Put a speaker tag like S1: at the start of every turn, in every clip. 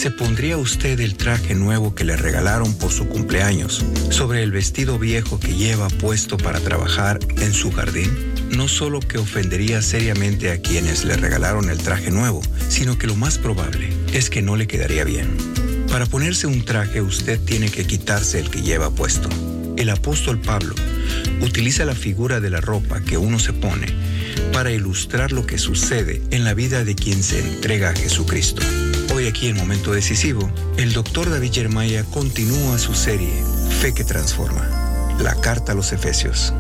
S1: ¿Se pondría usted el traje nuevo que le regalaron por su cumpleaños sobre el vestido viejo que lleva puesto para trabajar en su jardín? No solo que ofendería seriamente a quienes le regalaron el traje nuevo, sino que lo más probable es que no le quedaría bien. Para ponerse un traje, usted tiene que quitarse el que lleva puesto. El apóstol Pablo utiliza la figura de la ropa que uno se pone para ilustrar lo que sucede en la vida de quien se entrega a Jesucristo. Hoy aquí en Momento Decisivo, el Dr. David Jeremiah continúa su serie Fe que Transforma, la carta a los Efesios.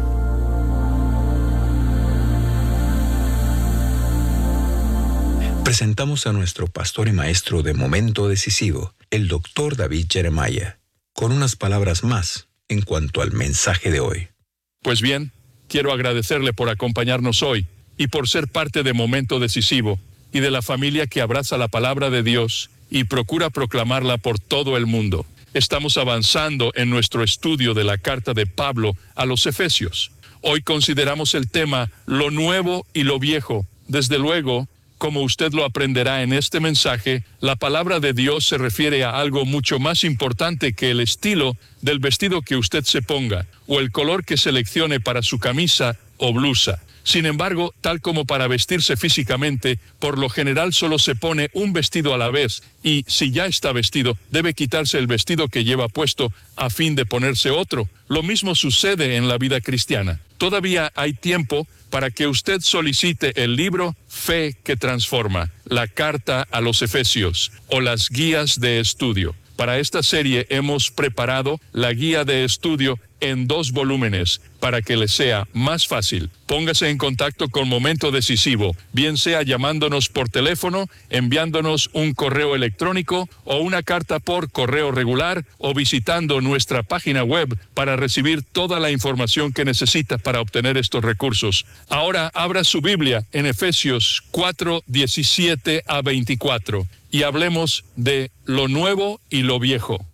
S1: Presentamos a nuestro pastor y maestro de Momento Decisivo, el Dr. David Jeremiah, con unas palabras más en cuanto al mensaje de hoy.
S2: Pues bien, quiero agradecerle por acompañarnos hoy y por ser parte de Momento Decisivo y de la familia que abraza la palabra de Dios y procura proclamarla por todo el mundo. Estamos avanzando en nuestro estudio de la carta de Pablo a los Efesios. Hoy consideramos el tema lo nuevo y lo viejo. Desde luego, como usted lo aprenderá en este mensaje, la palabra de Dios se refiere a algo mucho más importante que el estilo del vestido que usted se ponga o el color que seleccione para su camisa o blusa. Sin embargo, tal como para vestirse físicamente, por lo general solo se pone un vestido a la vez y, si ya está vestido, debe quitarse el vestido que lleva puesto a fin de ponerse otro. Lo mismo sucede en la vida cristiana. Todavía hay tiempo para que usted solicite el libro Fe que Transforma, la carta a los Efesios o las guías de estudio. Para esta serie hemos preparado la guía de estudio en 2 volúmenes para que le sea más fácil. Póngase en contacto con Momento Decisivo, bien sea llamándonos por teléfono, enviándonos un correo electrónico o una carta por correo regular o visitando nuestra página web para recibir toda la información que necesita para obtener estos recursos. Ahora abra su Biblia en Efesios 4:17 a 24 y hablemos de lo nuevo y lo viejo.